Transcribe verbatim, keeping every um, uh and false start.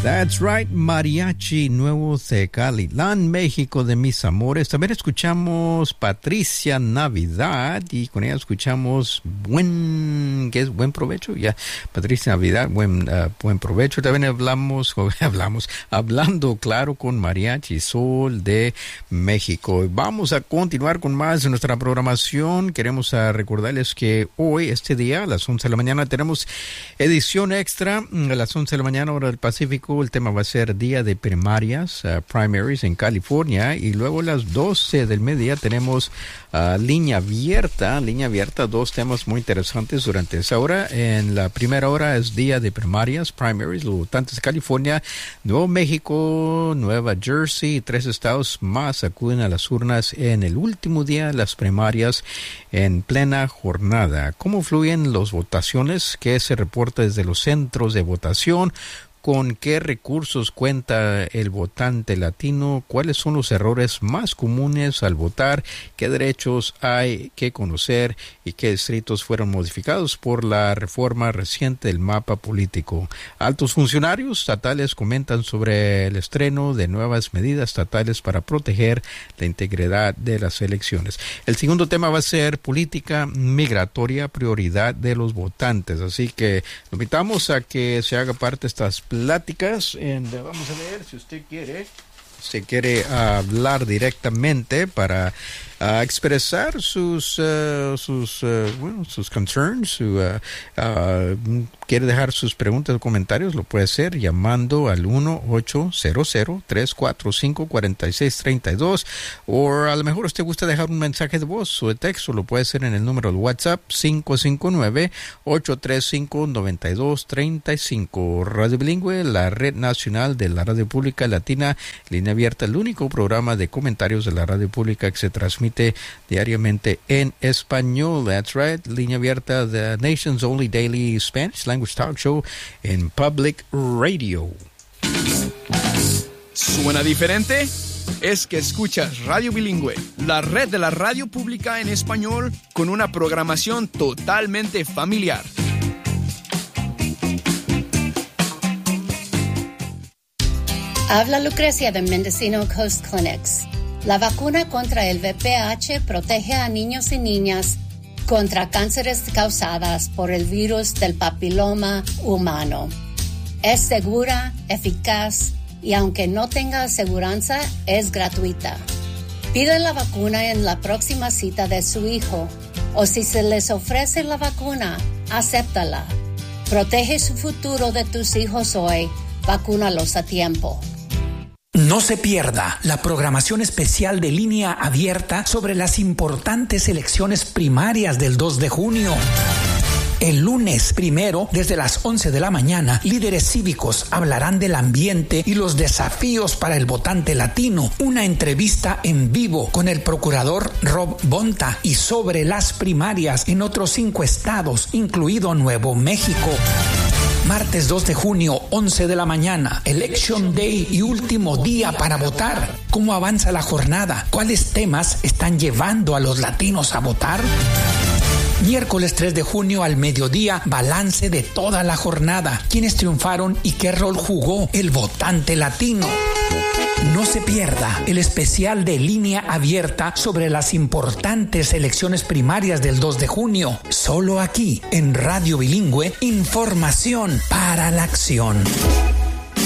That's right, Mariachi Nuevo Tecalitlán, México de mis amores. También escuchamos Patricia Navidad y con ella escuchamos buen, ¿qué es? Buen provecho, ya. Yeah. Patricia Navidad, buen, uh, buen provecho. También hablamos, hablamos, hablando claro con Mariachi Sol de México. Vamos a continuar con más de nuestra programación. Queremos uh, recordarles que hoy, este día, a las once de la mañana, tenemos edición extra a las once de la mañana, hora del Pacífico. El tema va a ser Día de Primarias, uh, Primaries en California. Y luego a las doce del mediodía tenemos uh, línea abierta. Línea abierta, dos temas muy interesantes durante esa hora. En la primera hora es Día de Primarias, Primaries, los votantes de California, Nuevo México, Nueva Jersey y tres estados más acuden a las urnas en el último día de las primarias en plena jornada. ¿Cómo fluyen las votaciones? ¿Qué se reporta desde los centros de votación? ¿Con qué recursos cuenta el votante latino? ¿Cuáles son los errores más comunes al votar? ¿Qué derechos hay que conocer? ¿Y qué distritos fueron modificados por la reforma reciente del mapa político? Altos funcionarios estatales comentan sobre el estreno de nuevas medidas estatales para proteger la integridad de las elecciones. El segundo tema va a ser política migratoria, prioridad de los votantes. Así que lo invitamos a que se haga parte de estas pláticas. And, uh, vamos a ver si usted quiere, se quiere uh, hablar directamente para uh, expresar sus uh, sus uh, bueno, sus concerns, su, uh, uh, quiere dejar sus preguntas o comentarios, lo puede hacer llamando al uno ocho cero cero, tres cuatro cinco, cuatro seis tres dos, o a lo mejor usted gusta dejar un mensaje de voz o de texto, lo puede hacer en el número de WhatsApp cinco cinco nueve, ocho tres cinco, nueve dos tres cinco. Radio Bilingüe, la red nacional de la radio pública latina, línea abierta, el único programa de comentarios de la radio pública que se transmite diariamente en español. That's right, línea abierta, the nation's only daily Spanish language talk show in public radio. ¿Suena diferente? Es que escuchas Radio Bilingüe, la red de la radio pública en español con una programación totalmente familiar. Habla Lucrecia de Mendocino Coast Clinics. La vacuna contra el V P H protege a niños y niñas contra cánceres causadas por el virus del papiloma humano. Es segura, eficaz y aunque no tenga aseguranza, es gratuita. Pide la vacuna en la próxima cita de su hijo o si se les ofrece la vacuna, acéptala. Protege su futuro de tus hijos hoy. Vacúnalos a tiempo. No se pierda la programación especial de Línea Abierta sobre las importantes elecciones primarias del dos de junio. El lunes primero, desde las once de la mañana, líderes cívicos hablarán del ambiente y los desafíos para el votante latino. Una entrevista en vivo con el procurador Rob Bonta y sobre las primarias en otros cinco estados, incluido Nuevo México. Martes dos de junio, once de la mañana, Election Day y último día para votar. ¿Cómo avanza la jornada? ¿Cuáles temas están llevando a los latinos a votar? Miércoles tres de junio al mediodía, balance de toda la jornada. ¿Quiénes triunfaron y qué rol jugó el votante latino? No se pierda el especial de Línea Abierta sobre las importantes elecciones primarias del dos de junio. Solo aquí, en Radio Bilingüe, información para la acción.